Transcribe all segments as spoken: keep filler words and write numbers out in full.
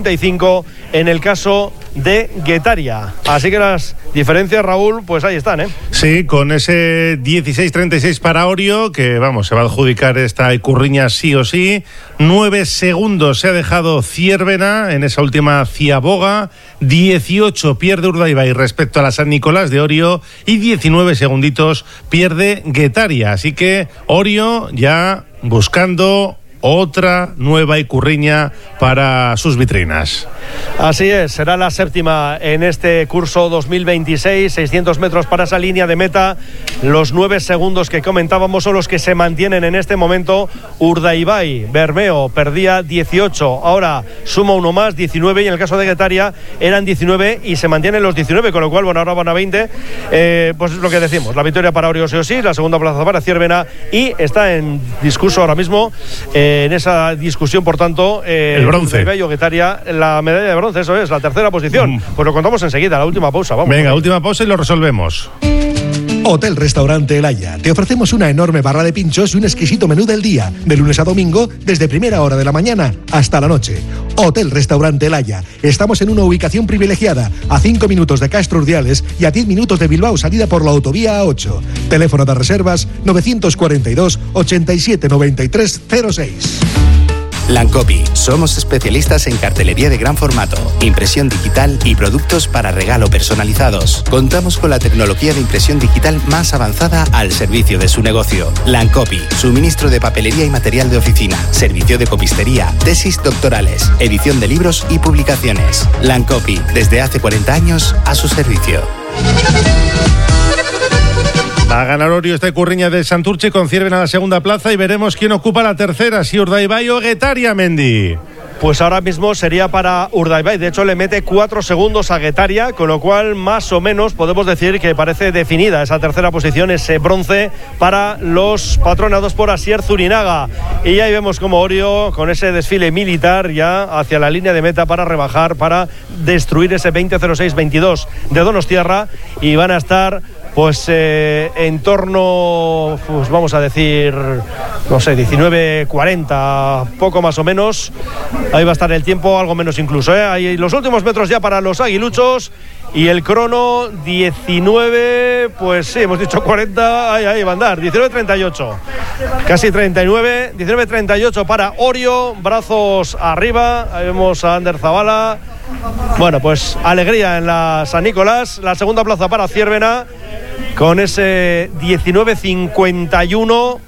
treinta y cinco en el caso de Guetaria. Así que las diferencias, Raúl, pues ahí están, ¿eh? Sí, con ese dieciséis treinta y seis para Orio, que vamos, se va a adjudicar esta Icurriña sí o sí. Nueve segundos se ha dejado Ciervena en esa última ciaboga. dieciocho pierde Urdaibai respecto a la San Nicolás de Orio y diecinueve segunditos pierde Guetaria. Así que Orio ya buscando otra nueva Icurriña para sus vitrinas. Así es, será la séptima en este curso dos mil veintiséis, seiscientos metros para esa línea de meta. Los nueve segundos que comentábamos son los que se mantienen en este momento. Urdaibai, Bermeo, perdía dieciocho, ahora suma uno más, diecinueve, y en el caso de Guetaria eran diecinueve y se mantienen los diecinueve, con lo cual, bueno, ahora van a veinte. Eh, pues es lo que decimos, la victoria para Orio sí o sí, la segunda plaza para Ciervena, y está en discurso ahora mismo, eh, en esa discusión, por tanto, eh, el bronce. Urdaibai o Guetaria, la medalla de bronce, eso es, la tercera posición. Mm. Pues lo contamos enseguida, la última pausa. Vamos. Venga, última pausa y lo resolvemos. Hotel Restaurante El Haya. Te ofrecemos una enorme barra de pinchos y un exquisito menú del día, de lunes a domingo, desde primera hora de la mañana hasta la noche. Hotel Restaurante El Haya. Estamos en una ubicación privilegiada, a cinco minutos de Castro Urdiales y a diez minutos de Bilbao, salida por la autovía A ocho. Teléfono de reservas novecientos cuarenta y dos, ochenta y siete, noventa y tres, cero seis. Lancopi. Somos especialistas en cartelería de gran formato, impresión digital y productos para regalo personalizados. Contamos con la tecnología de impresión digital más avanzada al servicio de su negocio. Lancopi. Suministro de papelería y material de oficina. Servicio de copistería. Tesis doctorales. Edición de libros y publicaciones. Lancopi. Desde hace cuarenta años a su servicio. Va a ganar Orio esta Icurriña de Santurce con Ciervena a la segunda plaza y veremos quién ocupa la tercera, si Urdaibai o Guetaria, Mendy. Pues ahora mismo sería para Urdaibai. De hecho, le mete cuatro segundos a Guetaria, con lo cual más o menos podemos decir que parece definida esa tercera posición, ese bronce para los patronados por Asier Zurinaga. Y ahí vemos como Orio, con ese desfile militar ya hacia la línea de meta para rebajar, para destruir ese veinte cero seis veintidós de Donostiarra, y van a estar pues eh, en torno, pues vamos a decir, no sé, diecinueve cuarenta, poco más o menos. Ahí va a estar el tiempo, algo menos incluso, ¿eh? Ahí los últimos metros ya para los aguiluchos. Y el crono diecinueve, pues sí, hemos dicho cuarenta, ahí, ahí va a andar, diecinueve treinta y ocho, casi treinta y nueve, diecinueve treinta y ocho para Orio, brazos arriba, ahí vemos a Ander Zabala. Bueno, pues alegría en la San Nicolás, la segunda plaza para Ciervena, con ese diecinueve cincuenta y uno,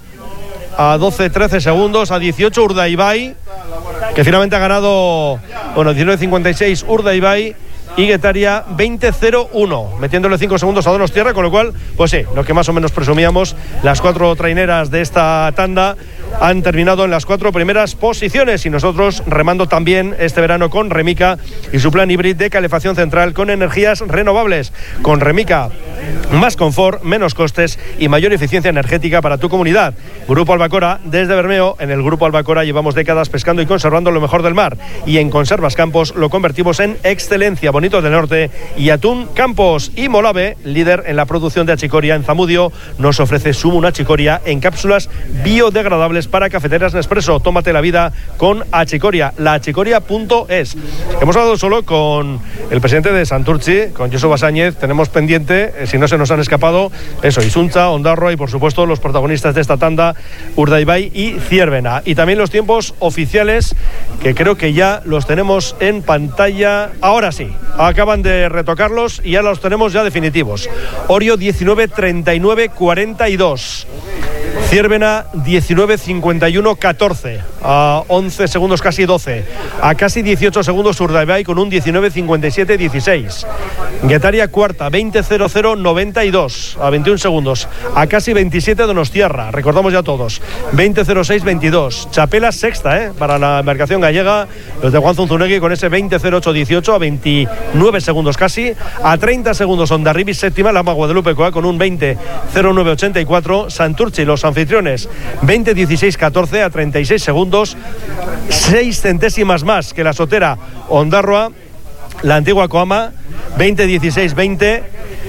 a doce trece segundos, a dieciocho Urdaibai, que finalmente ha ganado, bueno, diecinueve cincuenta y seis Urdaibai, y Guetaria veinte cero uno, metiéndole cinco segundos a Donostiarra, con lo cual, pues sí, lo que más o menos presumíamos, las cuatro traineras de esta tanda han terminado en las cuatro primeras posiciones, y nosotros remando también este verano con Remica y su plan híbrido de calefacción central con energías renovables. Con Remica, más confort, menos costes y mayor eficiencia energética para tu comunidad. Grupo Albacora, desde Bermeo. En el Grupo Albacora llevamos décadas pescando y conservando lo mejor del mar, y en Conservas Campos lo convertimos en excelencia. Bonitos del Norte y Atún Campos. Y Molave, líder en la producción de achicoria en Zamudio, nos ofrece Sumun Achicoria en cápsulas biodegradables para cafeteras Nespresso. Tómate la vida con achicoria, la achicoria punto es. Hemos hablado solo con el presidente de Santurce, con Joseba Sáñez. Tenemos pendiente, eh, si no se nos han escapado, eso, Isunza, Ondarroa y por supuesto los protagonistas de esta tanda, Urdaibai y Ciervena. Y también los tiempos oficiales, que creo que ya los tenemos en pantalla. Ahora sí, acaban de retocarlos y ya los tenemos ya definitivos. Orio diecinueve treinta y nueve cuarenta y dos, Ciervena diecinueve cincuenta y uno catorce, a once segundos, casi doce, a casi dieciocho segundos Urdaibai con un diecinueve cincuenta y siete dieciséis. Guetaria cuarta, veinte cero cero noventa y dos, a veintiún segundos, a casi veintisiete Donostiarra, recordamos ya todos, veinte cero seis veintidós. Chapela sexta, eh, para la embarcación gallega, los de Juan Zunzunegui con ese veinte cero ocho dieciocho, a veintinueve segundos casi, a treinta segundos Hondarribis séptima, la Guadalupe Coa con un veinte cero nueve ochenta y cuatro. Santurce, los anfitriones, veinte dieciséis catorce, a treinta y seis segundos, seis centésimas más que la sotera Ondarroa, la antigua Coama, veinte dieciséis veinte.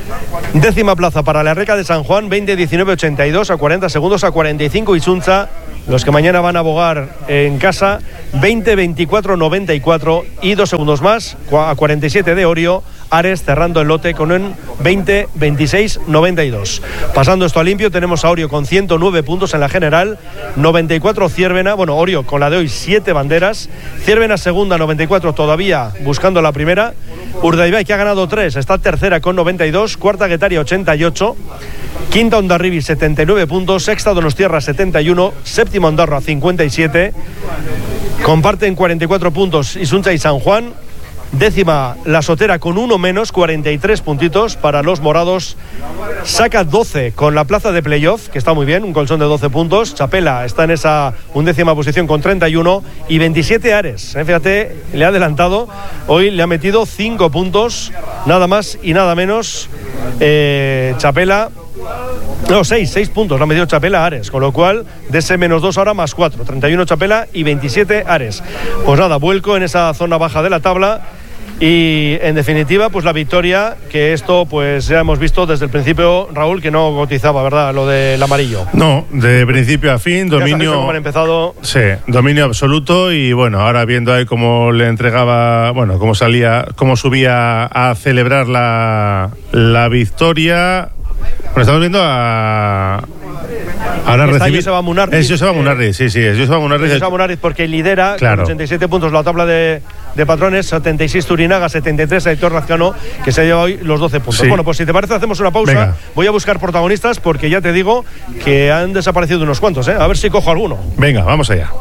Décima plaza para la Reca de San Juan, veinte diecinueve ochenta y dos, a cuarenta segundos, a cuarenta y cinco Isunza, los que mañana van a abogar en casa, veinte veinticuatro noventa y cuatro y dos segundos más a cuarenta y siete de Orio. Ares cerrando el lote con un veinte veintiséis noventa y dos. Pasando esto a limpio, tenemos a Orio con ciento nueve puntos en la general, noventa y cuatro Ciervena, bueno, Orio con la de hoy siete banderas, Ciervena segunda, noventa y cuatro todavía buscando la primera, Urdaibai que ha ganado tres, está tercera con noventa y dos, cuarta Guetaria ochenta y ocho, quinta Hondarribia setenta y nueve puntos, sexta Donostierra setenta y uno, séptima Ondarroa cincuenta y siete, comparten cuarenta y cuatro puntos Isuncha y San Juan. Décima la Sotera con uno menos, cuarenta y tres puntitos para los morados. Saca doce con la plaza de playoff, que está muy bien, un colchón de doce puntos. Chapela está en esa undécima posición con treinta y uno y veintisiete Ares. Eh, fíjate, le ha adelantado. Hoy le ha metido cinco puntos, nada más y nada menos. Eh, Chapela. No, seis, seis puntos lo ha metido Chapela a Ares, con lo cual de ese menos dos ahora más cuatro, treinta y uno Chapela y veintisiete Ares. Pues nada, vuelco en esa zona baja de la tabla y en definitiva pues la victoria, que esto pues ya hemos visto desde el principio, Raúl, que no cotizaba, ¿verdad? Lo del amarillo. No, de principio a fin, dominio. Cómo han empezado. Sí, dominio absoluto y bueno, ahora viendo ahí cómo le entregaba, bueno, cómo salía, cómo subía a celebrar la, la victoria. Bueno, estamos viendo a... Ahora recibe... Joseba Munarriz. Es Joseba Munarriz, sí, sí, es Joseba Munarriz. Joseba Munarriz porque lidera, claro, con ochenta y siete puntos la tabla de, de patrones, setenta y seis Turinaga, setenta y tres Aitor Lazcano, que se lleva hoy los doce puntos. Sí. Bueno, pues si te parece hacemos una pausa. Venga. Voy a buscar protagonistas porque ya te digo que han desaparecido unos cuantos, ¿eh? A ver si cojo alguno. Venga, vamos allá.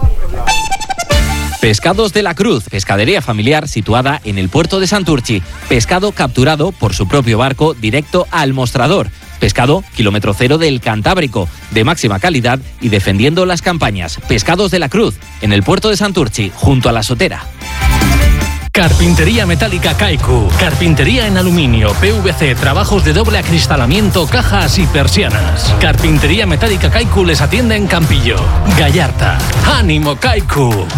Pescados de la Cruz, pescadería familiar situada en el puerto de Santurchi. Pescado capturado por su propio barco directo al mostrador. Pescado kilómetro cero del Cantábrico, de máxima calidad y defendiendo las campañas. Pescados de la Cruz, en el puerto de Santurchi, junto a la Sotera. Carpintería metálica Kaiku. Carpintería en aluminio, P V C, trabajos de doble acristalamiento, cajas y persianas. Carpintería metálica Kaiku les atiende en Campillo, Gallarta. ¡Ánimo, Kaiku!